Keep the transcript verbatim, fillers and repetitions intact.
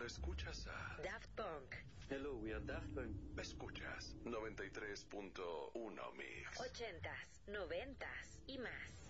escuchas a Daft Punk. Hello, we are Daft Punk. Escuchas noventa y tres punto uno Mix. Ochentas, noventas y más.